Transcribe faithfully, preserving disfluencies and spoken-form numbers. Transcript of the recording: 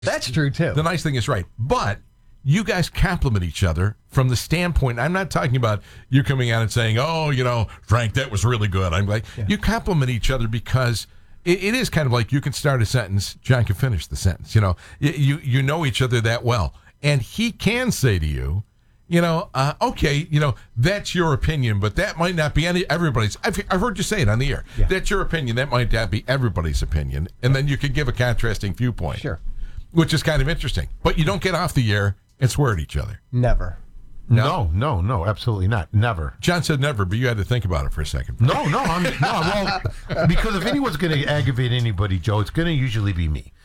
That's true, too. The nice thing is right. But you guys compliment each other from the standpoint. I'm not talking about you coming out and saying, oh, you know, Frank, that was really good. I'm like, yeah. You compliment each other because it, it is kind of like you can start a sentence, John can finish the sentence. You know, you, you know each other that well. And he can say to you, you know, uh, okay, you know, that's your opinion, but that might not be any everybody's. I've, I've heard you say it on the air. Yeah. That's your opinion. That might not be everybody's opinion. And then you can give a contrasting viewpoint. Sure. Which is kind of interesting. But you don't get off the air and swear at each other. Never. No, no, no, absolutely not. Never. John said never, but you had to think about it for a second. No, no, I'm, no. Well, because if anyone's going to aggravate anybody, Joe, it's going to usually be me.